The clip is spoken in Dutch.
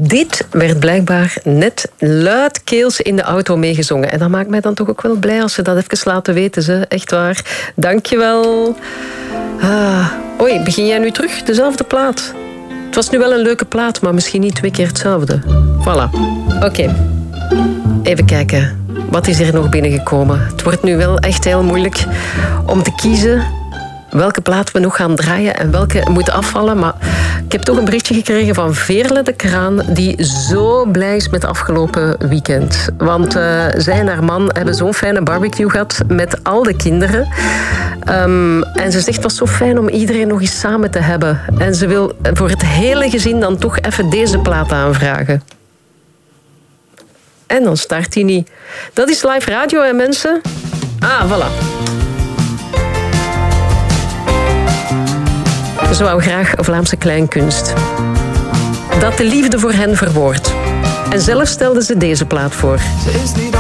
Dit werd blijkbaar net luidkeels in de auto meegezongen. En dat maakt mij dan toch ook wel blij als ze dat even laten weten. Ze. Echt waar. Dankjewel. Oei, begin jij nu terug? Dezelfde plaat. Het was nu wel een leuke plaat, maar misschien niet 2 keer hetzelfde. Voilà. Oké. Even kijken. Wat is er nog binnengekomen? Het wordt nu wel echt heel moeilijk om te kiezen welke plaat we nog gaan draaien en welke moet afvallen. Maar ik heb toch een berichtje gekregen van Veerle de Kraan, die zo blij is met het afgelopen weekend. Want zij en haar man hebben zo'n fijne barbecue gehad met al de kinderen. En ze zegt, het was zo fijn om iedereen nog eens samen te hebben. En ze wil voor het hele gezin dan toch even deze plaat aanvragen. En dan start hij niet. Dat is live radio, hè, mensen? Voilà. Ze wou graag Vlaamse kleinkunst. Dat de liefde voor hen verwoordt. En zelf stelde ze deze plaat voor.